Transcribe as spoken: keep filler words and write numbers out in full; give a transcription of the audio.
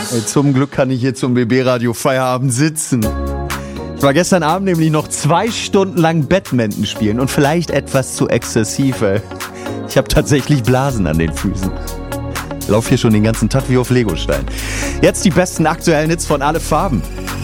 Ey, zum Glück kann ich hier zum B B-Radio Feierabend sitzen. Ich war gestern Abend nämlich noch zwei Stunden lang Badminton spielen und vielleicht etwas zu exzessiv, ey. Ich habe tatsächlich Blasen an den Füßen. Ich laufe hier schon den ganzen Tag wie auf Legostein. Jetzt die besten aktuellen Hits von Alle Farben.